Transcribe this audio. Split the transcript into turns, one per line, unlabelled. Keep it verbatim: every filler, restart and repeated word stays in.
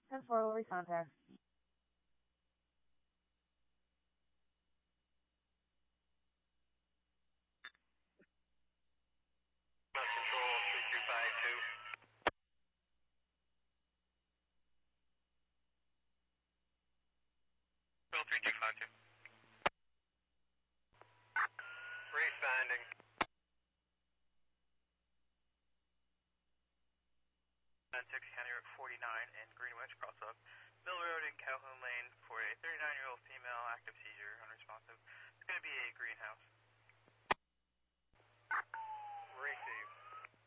ten four will recontact.
Control three two five two. Control three two five two.